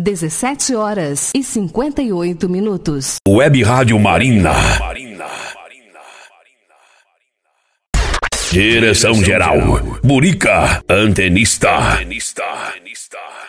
17h58. Web Rádio Marina. Direção geral, Burica, antenista.